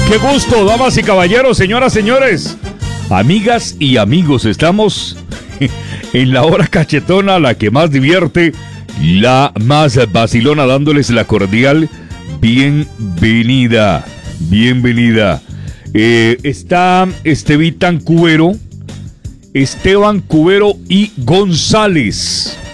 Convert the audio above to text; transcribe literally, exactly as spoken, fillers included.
Qué gusto, damas y caballeros, señoras, señores, amigas y amigos, estamos en la hora cachetona, la que más divierte, la más vacilona, dándoles la cordial bienvenida, bienvenida. Eh, está Estevitan Cubero, Esteban Cubero y González.